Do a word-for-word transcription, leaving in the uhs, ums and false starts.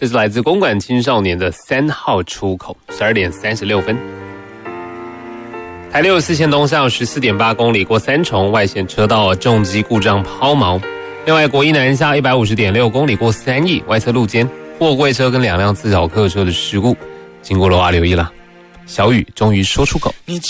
这是来自公馆青少年的三号出口，十二点三十六分。台六四线东向十四点八公里过三重外线车道重机故障抛锚。另外，国一南下一百五十点六公里过三义外侧路肩货柜车跟两辆自小客车的事故，经过的话留意了。小雨终于说出口。